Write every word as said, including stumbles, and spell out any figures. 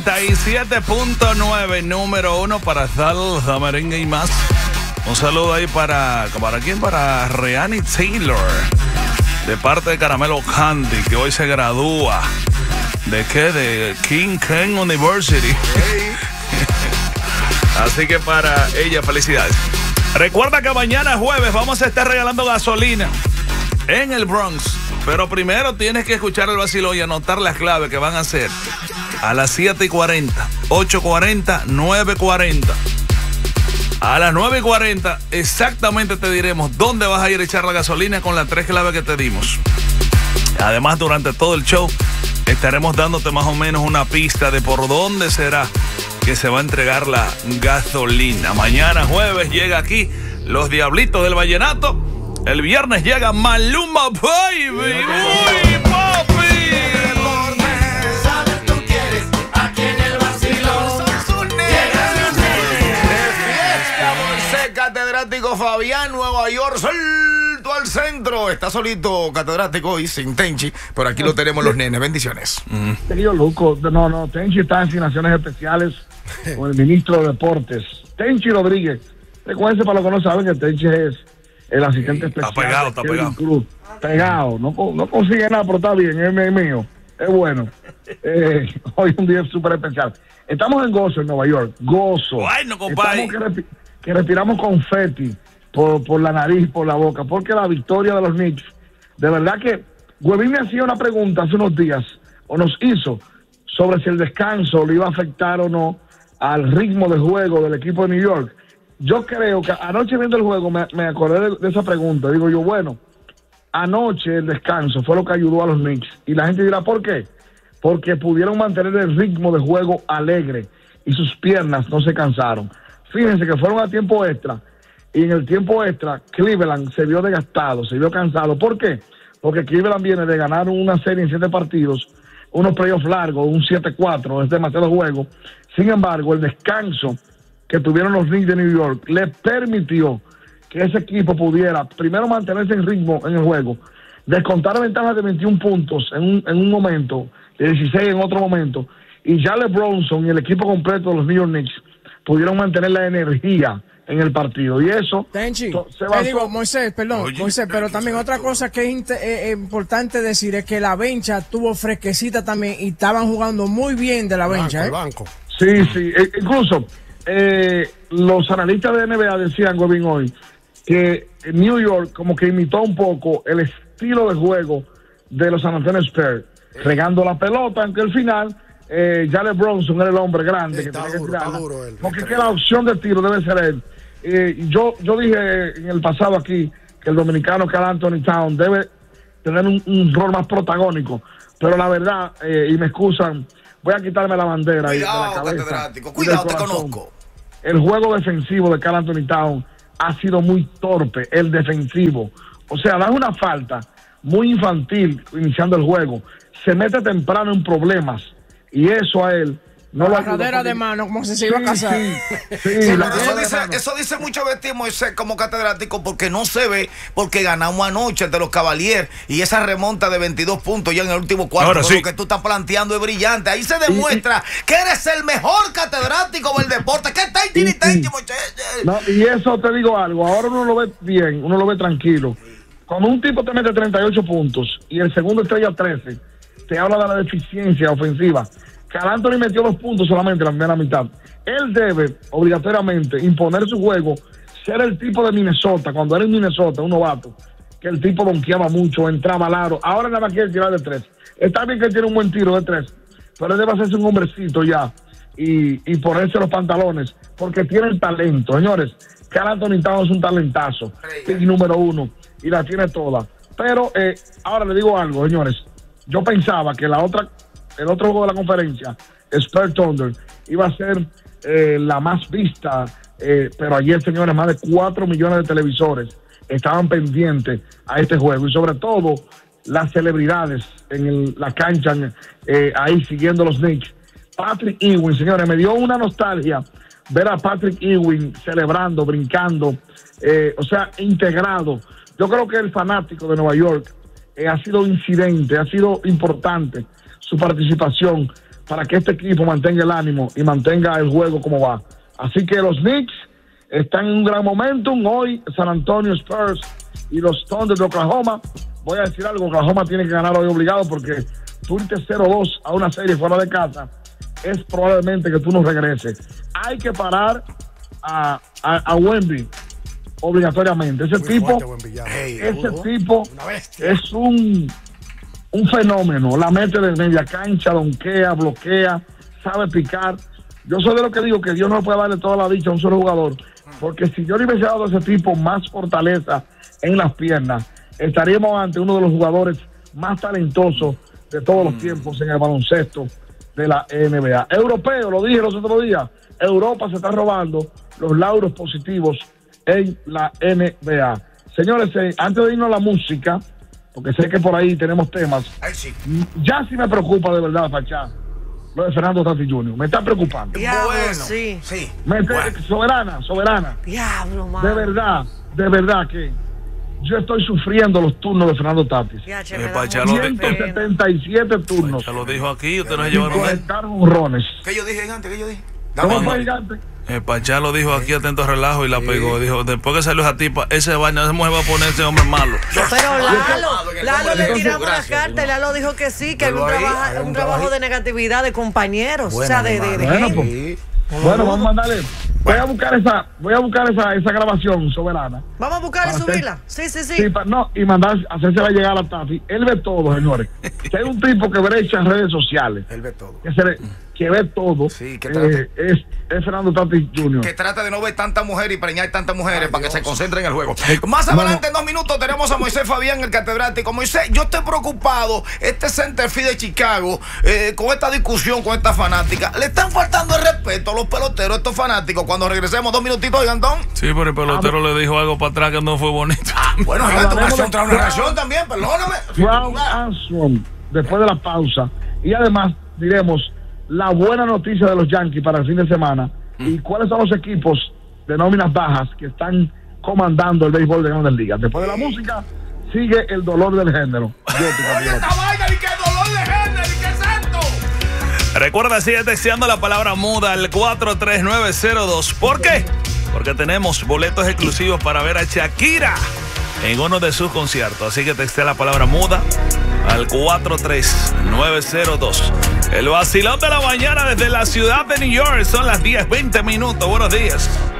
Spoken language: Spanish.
noventa y siete punto nueve, número uno para salsa, merengue y más. Un saludo ahí para, ¿para quién? Para Rihanna Taylor, de parte de Caramelo Candy, que hoy se gradúa. ¿De qué? De King Kane University. Hey. Así que para ella, felicidades. Recuerda que mañana jueves vamos a estar regalando gasolina en el Bronx. Pero primero tienes que escuchar el vacilón y anotar las claves que van a ser a las siete y cuarenta, ocho y cuarenta, nueve y cuarenta. A las nueve y cuarenta exactamente te diremos dónde vas a ir a echar la gasolina con las tres claves que te dimos. Además, durante todo el show estaremos dándote más o menos una pista de por dónde será que se va a entregar la gasolina. Mañana jueves llega aquí los Diablitos del Vallenato. El viernes llega Maluma Baby. Uy, papi. ¿Sabes tú quieres aquí en el vacilón? Catedrático Fabián, Nueva York, suelto al centro. Está solito catedrático y sin Tenchi, pero aquí lo tenemos los nenes. Bendiciones. Mm. Querido Luco, no, no, Tenchi está en asignaciones especiales con el ministro de Deportes, Tenchi Rodríguez. Recuérdense, para los que no saben, que Tenchi es el asistente especial. Está pegado, está pegado. Cruz. Pegado, no, no consigue nada, pero está bien, es mío, es bueno. Eh, hoy un día súper especial. Estamos en gozo en Nueva York, gozo. Bueno, compadre. Estamos que, respi que respiramos confeti por, por la nariz, por la boca, porque la victoria de los Knicks, de verdad que Huevín me hacía una pregunta hace unos días, o nos hizo, sobre si el descanso le iba a afectar o no al ritmo de juego del equipo de New York. Yo creo que anoche viendo el juego me, me acordé de, de esa pregunta. Digo yo, bueno, anoche el descanso fue lo que ayudó a los Knicks. Y la gente dirá, ¿por qué? Porque pudieron mantener el ritmo de juego alegre y sus piernas no se cansaron. Fíjense que fueron a tiempo extra y en el tiempo extra Cleveland se vio desgastado, se vio cansado. ¿Por qué? Porque Cleveland viene de ganar una serie en siete partidos, unos playoffs largos, un siete cuatro, es demasiado juego. Sin embargo, el descanso que tuvieron los Knicks de New York le permitió que ese equipo pudiera primero mantenerse en ritmo en el juego, descontar ventajas de veintiún puntos en un, en un momento, de dieciséis en otro momento, y Jalen Bronson y el equipo completo de los New York Knicks pudieron mantener la energía en el partido. Y eso Tenchi, se basó... te digo, Moisés, perdón, Oye, Moisés, pero también otra cosa que es eh, eh, importante decir es que la bencha tuvo fresquecita también y estaban jugando muy bien de la bencha. Banco, ¿eh? banco. Sí, sí, e incluso eh, los analistas de N B A decían, Gobin, hoy, que New York como que imitó un poco el estilo de juego de los San Antonio Spurs, regando la pelota, aunque al final eh, Jalen Bronson era el hombre grande Está que duro, tenía que está tirar, duro él, porque que la opción de tiro debe ser él. Eh, yo, yo dije en el pasado aquí que el dominicano Karl Anthony Towns debe tener un, un rol más protagónico, pero la verdad, eh, y me excusan, voy a quitarme la bandera. Cuidado, y de la cabeza, catedrático, cuidado, te conozco. El juego defensivo de Karl Anthony Towns ha sido muy torpe, el defensivo. O sea, da una falta muy infantil iniciando el juego. Se mete temprano en problemas y eso a él no lo ayuda. Cadera de mano, como si se iba a casar. Sí, sí, Sí, la pero eso, cadera de dice, mano. eso dice mucho de ti, Moisés, como catedrático, porque no se ve, porque ganamos anoche de los Cavaliers y esa remonta de veintidós puntos ya en el último cuarto. Ahora sí. Lo que tú estás planteando es brillante. Ahí se demuestra y, y, que eres el mejor catedrático del deporte. ¿Qué está ahí, Tini Tenchi, Moisés? No, y eso te digo algo, ahora uno lo ve bien, uno lo ve tranquilo. Cuando un tipo te mete treinta y ocho puntos y el segundo estrella trece, te habla de la deficiencia ofensiva. Karl Anthony metió dos puntos solamente en la primera mitad. Él debe, obligatoriamente, imponer su juego, ser el tipo de Minnesota, cuando era en Minnesota, un novato, que el tipo donkeaba mucho, entraba al aro. Ahora nada más quiere tirar de tres. Está bien que él tiene un buen tiro de tres, pero él debe hacerse un hombrecito ya y, y ponerse los pantalones, porque tiene el talento. Señores, Karl Anthony Towns es un talentazo, y número uno, y la tiene toda. Pero eh, ahora le digo algo, señores. Yo pensaba que la otra, el otro juego de la conferencia, Spurs Thunder, iba a ser eh, la más vista, eh, pero ayer, señores, más de cuatro millones de televisores estaban pendientes a este juego, y sobre todo las celebridades en el, la cancha, eh, ahí siguiendo los Knicks. Patrick Ewing, señores, me dio una nostalgia ver a Patrick Ewing celebrando, brincando, eh, o sea, integrado. Yo creo que el fanático de Nueva York eh, ha sido incidente, ha sido importante su participación para que este equipo mantenga el ánimo y mantenga el juego como va. Así que los Knicks están en un gran momentum. Hoy San Antonio Spurs y los Thunder de Oklahoma. Voy a decir algo, Oklahoma tiene que ganar hoy obligado porque tú irte cero dos a una serie fuera de casa, es probablemente que tú no regreses. Hay que parar a, a, a Wemby obligatoriamente. Ese Muy tipo, fuerte, hey, ese tipo es un, un fenómeno. La mete de media cancha, donkea, bloquea, sabe picar. Yo soy de lo que digo que Dios no puede darle toda la dicha a un solo jugador, porque si yo le hubiese dado a ese tipo más fortaleza en las piernas, estaríamos ante uno de los jugadores más talentosos de todos los tiempos en el baloncesto de la N B A. Europeo, lo dije los otros días, Europa se está robando los lauros positivos en la N B A. Señores, eh, antes de irnos a la música, porque sé que por ahí tenemos temas, Ay, sí. ya sí me preocupa de verdad, Pachá, lo de Fernando Tatis junior Me está preocupando. Diablo, Bueno, sí. sí. Me te- Bueno. Soberana, soberana. Diablo, mano. De verdad, de verdad que yo estoy sufriendo los turnos de Fernando Tatis. Ya, che, Eh, me da Pacha, mucha lo de- pena. ciento setenta y siete turnos. Ya lo dijo aquí, usted no se Y lleva el momento. conectar jonrones. ¿Qué yo dije, gigante? ¿Qué yo dije? ¿Cómo Dame fue, uno. gigante? El Pachá lo dijo aquí, atento relajo, y la pegó. Dijo, después que salió esa tipa, ese vaina, esa mujer va a poner ese hombre malo. Pero Lalo, Entonces, Lalo le tiramos la gracias, carta y Lalo dijo que sí, que hay un, Pero ahí, trabaja- hay un un trabajo trabajo de negatividad de compañeros, o sea, de, de, de Bueno, gente. pues, Sí. Bueno, vamos a mandarle. Voy a buscar esa, voy a buscar esa, esa grabación soberana. Vamos a buscar y Para subirla. hacer- Sí, sí, sí. Sí, pa- no, y mandar, hacérsela llegar a Tati. Él ve todo, señores. Que hay un tipo que brecha en redes sociales, Él ve todo. que, se le- que ve todo. Sí, que eh, trata- es, es Fernando Tatis junior Que trata de no ver tantas mujeres y preñar tantas mujeres Ay, para que Dios. se concentren en el juego. Más adelante, en dos minutos, tenemos a Moisés Fabián, el catedrático. Moisés, yo estoy preocupado. Este centerfield de Chicago, eh, con esta discusión, con esta fanática, le están faltando el respeto a los peloteros, a estos fanáticos. Cuando regresemos, dos minutitos, Gantón. Sí, pero el pelotero le dijo algo para atrás que no fue bonito. Bueno, gigante, una Hablaremos reacción de- trae una reacción también, perdóname. Brown Armstrong, después de la pausa. Y además diremos la buena noticia de los Yankees para el fin de semana y cuáles son los equipos de nóminas bajas que están comandando el béisbol de Grandes Ligas. Después de la música sigue el dolor del género. Yo te Oye, campeón. esta vaina, y qué dolor de gente, y qué es esto. Recuerda, sigue texteando la palabra muda al cuatro tres nueve cero dos. ¿Por qué? Porque tenemos boletos exclusivos para ver a Shakira en uno de sus conciertos. Así que textea la palabra muda al cuatro tres nueve cero dos. El vacilón de la mañana desde la ciudad de New York. Son las diez veinte minutos. Buenos días.